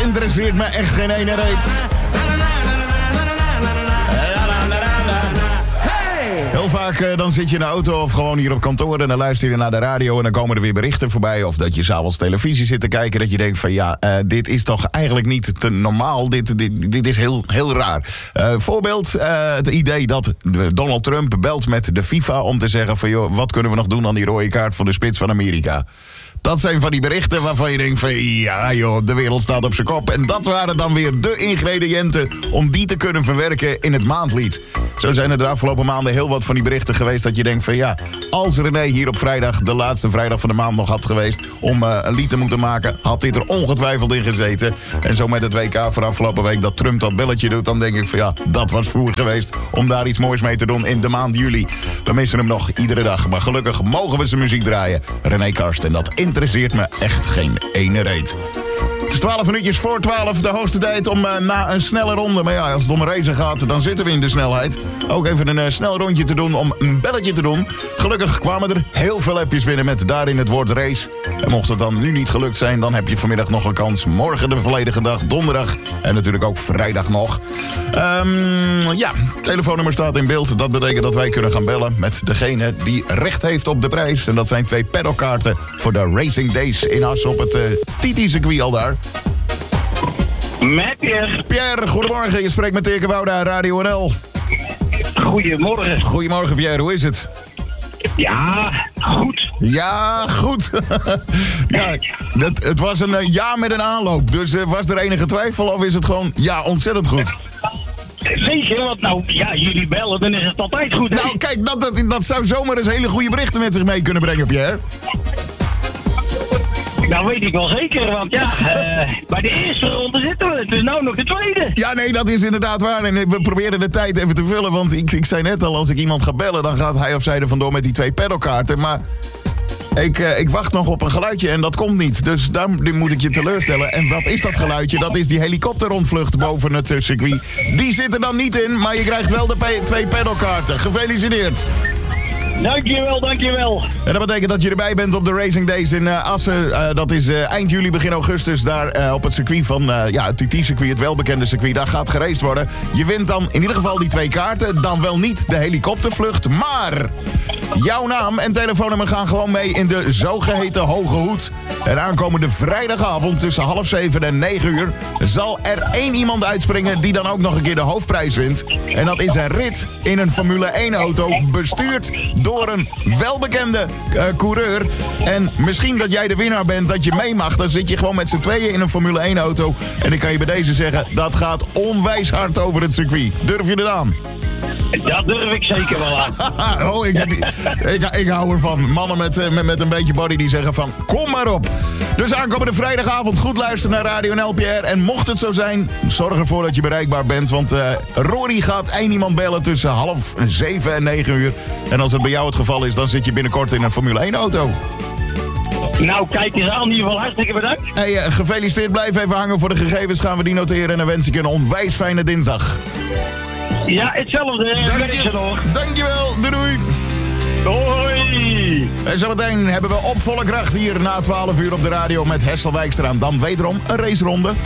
interesseert me echt geen ene reet. Heel vaak dan zit je in de auto of gewoon hier op kantoor en dan luister je naar de radio en dan komen er weer berichten voorbij. Of dat je 's avonds televisie zit te kijken, dat je denkt van ja, dit is toch eigenlijk niet te normaal. Dit is heel raar. Voorbeeld, het idee dat Donald Trump belt met de FIFA om te zeggen van joh, wat kunnen we nog doen aan die rode kaart voor de spits van Amerika. Dat zijn van die berichten waarvan je denkt van ja joh, de wereld staat op zijn kop. En dat waren dan weer de ingrediënten om die te kunnen verwerken in het maandlied. Zo zijn er de afgelopen maanden heel wat van die berichten geweest dat je denkt van ja, als René hier op vrijdag, de laatste vrijdag van de maand nog had geweest om een lied te moeten maken, had dit er ongetwijfeld in gezeten. En zo met het WK van afgelopen week dat Trump dat belletje doet, dan denk ik van ja, dat was vroeger geweest om daar iets moois mee te doen in de maand juli. We missen hem nog iedere dag, maar gelukkig mogen we zijn muziek draaien. René Karsten, dat interesseert me echt geen ene reet. Het is 12 minuutjes voor 12, de hoogste tijd om na een snelle ronde. Maar ja, als het om een race gaat, dan zitten we in de snelheid. Ook even een snel rondje te doen om een belletje te doen. Gelukkig kwamen er heel veel appjes binnen met daarin het woord race. En mocht het dan nu niet gelukt zijn, dan heb je vanmiddag nog een kans. Morgen de volledige dag, donderdag en natuurlijk ook vrijdag nog. Ja, telefoonnummer staat in beeld. Dat betekent dat wij kunnen gaan bellen met degene die recht heeft op de prijs. En dat zijn 2 paddockkaarten voor de Racing Days in Assen op het TT-circuit al daar. Met Pierre. Pierre, goedemorgen. Je spreekt met Dirk Wouda, Radio NL. Goedemorgen. Goedemorgen, Pierre. Hoe is het? Ja, goed. Ja, goed. Ja, het was een ja met een aanloop. Dus was er enige twijfel of is het gewoon ja, ontzettend goed? Zeker, want nou, ja, jullie bellen, dan is het altijd goed. Nou, kijk, dat zou zomaar eens hele goede berichten met zich mee kunnen brengen, Pierre. Nou weet ik wel zeker, want ja, bij de eerste ronde zitten we. Het is nou nog de tweede. Ja, nee, dat is inderdaad waar. En we proberen de tijd even te vullen, want ik zei net al, als ik iemand ga bellen, dan gaat hij of zij er vandoor met die 2 paddockkaarten. Maar ik wacht nog op een geluidje en dat komt niet. Dus daar moet ik je teleurstellen. En wat is dat geluidje? Dat is die helikopterrondvlucht boven het circuit. Die zit er dan niet in, maar je krijgt wel de 2 paddockkaarten. Gefeliciteerd. Dankjewel. En dat betekent dat je erbij bent op de Racing Days in Assen. Dat is eind juli, begin augustus. Daar op het circuit van het TT-circuit, het welbekende circuit. Daar gaat geraced worden. Je wint dan in ieder geval die 2 kaarten. Dan wel niet de helikoptervlucht, maar jouw naam en telefoonnummer gaan gewoon mee in de zogeheten Hoge Hoed. En aankomende vrijdagavond tussen 6:30 en 9:00 zal er 1 iemand uitspringen die dan ook nog een keer de hoofdprijs wint. En dat is een rit in een Formule 1 auto, bestuurd door een welbekende coureur. En misschien dat jij de winnaar bent, dat je mee mag. Dan zit je gewoon met z'n tweeën in een Formule 1 auto. En ik kan je bij deze zeggen, dat gaat onwijs hard over het circuit. Durf je het aan? Dat durf ik zeker wel aan. Oh, ik hou ervan. Mannen met een beetje body die zeggen van, kom maar op. Dus aankomende vrijdagavond goed luisteren naar Radio NL, Pierre. En mocht het zo zijn, zorg ervoor dat je bereikbaar bent. Want Rory gaat 1 iemand bellen tussen 6:30 en 9:00. En als het bij jou het geval is, dan zit je binnenkort in een Formule 1 auto. Nou, kijk eens aan. In ieder geval hartstikke bedankt. Hey, gefeliciteerd. Blijf even hangen voor de gegevens. Gaan we die noteren. En dan wens ik je een onwijs fijne dinsdag. Ja, hetzelfde. Dankjewel. Doei. Doei. En zometeen hebben we op volle kracht hier na 12 uur op de radio met Hessel Wijkstra. Dan wederom een raceronde.